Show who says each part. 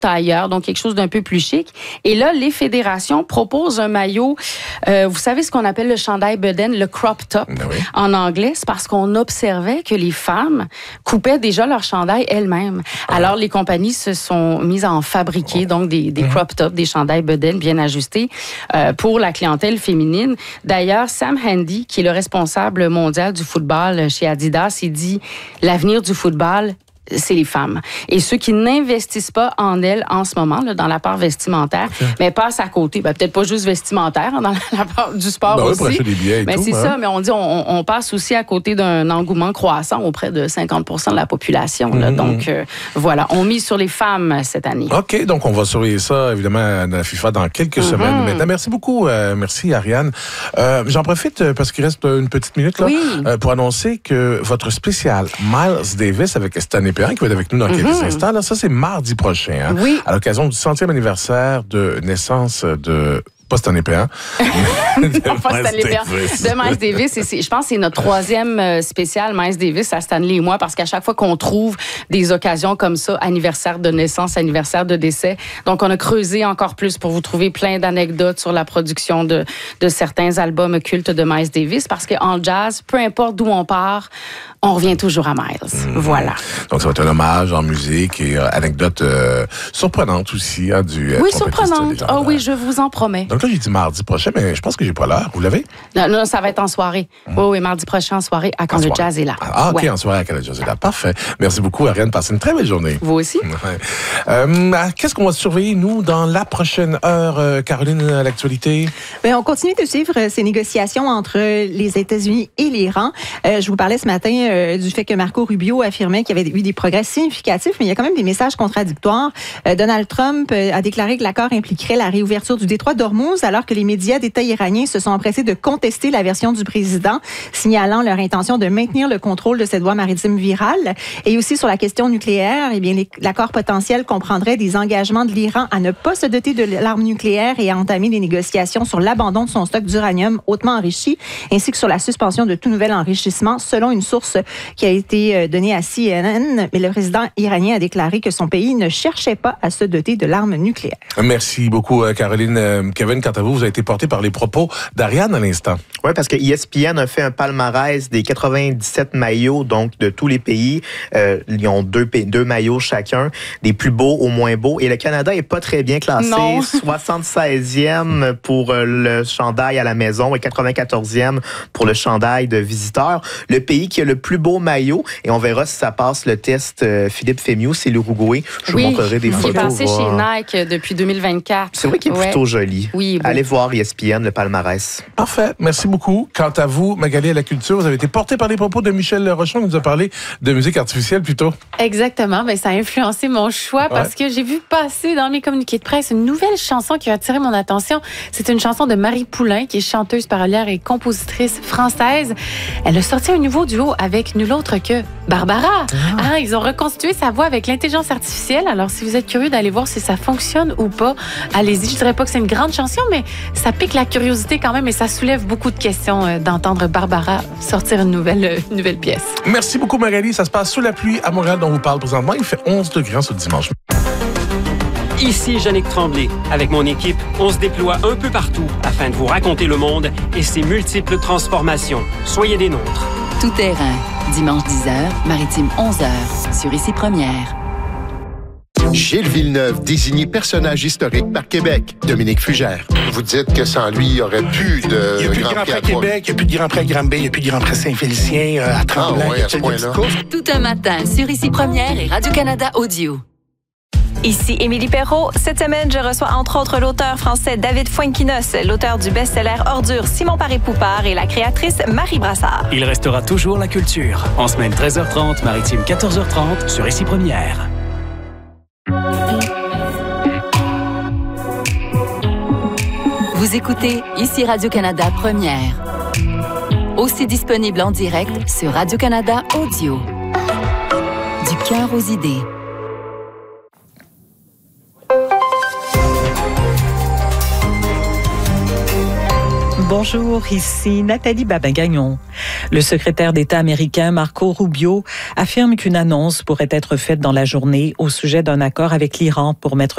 Speaker 1: tailleur, donc quelque chose d'un peu plus chic. Et là, les fédérations proposent un maillot, vous savez ce qu'on appelle le chandail bedaine, le crop top en anglais, c'est parce qu'on observait que les femmes coupaient déjà leur chandail elles-mêmes. Alors, les compagnies se sont mises à en fabriquer, donc des crop tops, des chandails bedaine bien ajustés pour la clientèle féminine. D'ailleurs, Sam Handy, qui est le responsable mondial du football chez Adidas, il dit « L'avenir du football, c'est les femmes. Et ceux qui n'investissent pas en elles en ce moment, là, dans la part vestimentaire, mais passent à côté. Ben, peut-être pas juste vestimentaire, dans la part du sport aussi.
Speaker 2: Pour acheter des billets et
Speaker 1: mais
Speaker 2: tout,
Speaker 1: c'est ça, mais on dit on passe aussi à côté d'un engouement croissant auprès de 50% de la population. Là. Donc, voilà, on mise sur les femmes cette année.
Speaker 2: OK, donc on va surveiller ça, évidemment, à la FIFA dans quelques semaines. Maintenant, merci beaucoup. Merci, Ariane. J'en profite, parce qu'il reste une petite minute, là, pour annoncer que votre spécial Miles Davis avec Stanley Perrin, qui va être avec nous dans quelques instants, là, ça, c'est mardi prochain. Hein, à l'occasion du 100e anniversaire de naissance de... Pas Stanley Perrin.
Speaker 1: De Miles Davis. Je pense que c'est notre troisième spécial Miles Davis à Stanley et moi, parce qu'à chaque fois qu'on trouve des occasions comme ça, anniversaire de naissance, anniversaire de décès, donc on a creusé encore plus pour vous trouver plein d'anecdotes sur la production de certains albums cultes de Miles Davis, parce qu'en jazz, peu importe d'où on part, on revient toujours à Miles. Voilà.
Speaker 2: Donc ça va être un hommage en musique et anecdote surprenante aussi. Hein,
Speaker 1: oui, surprenante. Ah oui, je vous en promets.
Speaker 2: Donc là, j'ai dit mardi prochain, mais je pense que j'ai pas l'heure. Vous l'avez?
Speaker 1: Non, ça va être en soirée. Oui, mardi prochain en soirée, à quand le jazz est là.
Speaker 2: Ah, OK, en soirée, à quand le jazz est là. Parfait. Merci beaucoup, Ariane. Passez une très belle journée.
Speaker 1: Vous aussi.
Speaker 2: Qu'est-ce qu'on va surveiller, nous, dans la prochaine heure, Caroline, à l'actualité?
Speaker 3: Bien, on continue de suivre ces négociations entre les États-Unis et l'Iran. Je vous parlais ce matin du fait que Marco Rubio affirmait qu'il y avait eu des progrès significatifs, mais il y a quand même des messages contradictoires. Donald Trump a déclaré que l'accord impliquerait la réouverture du détroit d'Ormuz, alors que les médias d'État iraniens se sont empressés de contester la version du président, signalant leur intention de maintenir le contrôle de cette voie maritime virale. Et aussi sur la question nucléaire, eh bien, l'accord potentiel comprendrait des engagements de l'Iran à ne pas se doter de l'arme nucléaire et à entamer des négociations sur l'abandon de son stock d'uranium hautement enrichi, ainsi que sur la suspension de tout nouvel enrichissement, selon une source qui a été donnée à CNN. Mais le président iranien a déclaré que son pays ne cherchait pas à se doter de l'arme nucléaire.
Speaker 2: Merci beaucoup, Caroline. Kevin, quant à vous, vous avez été porté par les propos d'Ariane à l'instant.
Speaker 4: Oui, parce que ESPN a fait un palmarès des 97 maillots, donc de tous les pays. Ils ont deux maillots chacun, des plus beaux aux moins beaux. Et le Canada est pas très bien classé. 76e pour le chandail à la maison et 94e pour le chandail de visiteurs. Le pays qui a le plus beau maillot, et on verra si ça passe le test Philippe Fémieux, c'est l'Uruguay. Je vous montrerai des photos.
Speaker 1: Il est passé chez Nike depuis 2024.
Speaker 4: C'est vrai qu'il est plutôt joli.
Speaker 1: Oui,
Speaker 4: allez voir ESPN, le palmarès.
Speaker 2: Parfait. Merci beaucoup. Quant à vous, Magali à la culture, vous avez été porté par les propos de Michel Rochon, qui nous a parlé de musique artificielle plutôt.
Speaker 5: Exactement. Ben, ça a influencé mon choix parce que j'ai vu passer dans mes communiqués de presse une nouvelle chanson qui a attiré mon attention. C'est une chanson de Marie Poulain, qui est chanteuse parolière et compositrice française. Elle a sorti un nouveau duo avec nul autre que Barbara. Ils ont reconstitué sa voix avec l'intelligence artificielle. Alors, si vous êtes curieux d'aller voir si ça fonctionne ou pas, allez-y. Je dirais pas que c'est une grande chanson, mais ça pique la curiosité quand même et ça soulève beaucoup de questions d'entendre Barbara sortir une nouvelle pièce.
Speaker 2: Merci beaucoup, Magali. Ça se passe sous la pluie à Montréal, dont on vous parle présentement. Il fait 11 degrés ce dimanche.
Speaker 6: Ici Yannick Tremblay. Avec mon équipe, on se déploie un peu partout afin de vous raconter le monde et ses multiples transformations. Soyez des nôtres.
Speaker 7: Tout terrain. Dimanche 10h, Maritime 11h. Sur Ici Première.
Speaker 8: Gilles Villeneuve, désigné personnage historique par Québec. Dominique Fugère. Vous dites que sans lui, il n'y aurait plus de
Speaker 9: Il n'y a plus de Grand Prix à Québec, il n'y a plus de Grand Prix à Granby, il n'y a plus de Grand Prix Saint-Félicien, à Tremblant.
Speaker 8: À ce point-là.
Speaker 7: Tout un matin sur Ici Première et Radio-Canada Audio.
Speaker 10: Ici Émilie Perrault. Cette semaine, je reçois entre autres l'auteur français David Fuenquinos, l'auteur du best-seller Ordure Simon Paré-Poupard et la créatrice Marie Brassard.
Speaker 6: Il restera toujours la culture. En semaine 13h30, Maritime 14h30 sur Ici Première.
Speaker 7: Vous écoutez Ici Radio-Canada Première. Aussi disponible en direct sur Radio-Canada Audio. Du cœur aux idées.
Speaker 11: Bonjour, ici Nathalie Babin-Gagnon. Le secrétaire d'État américain Marco Rubio affirme qu'une annonce pourrait être faite dans la journée au sujet d'un accord avec l'Iran pour mettre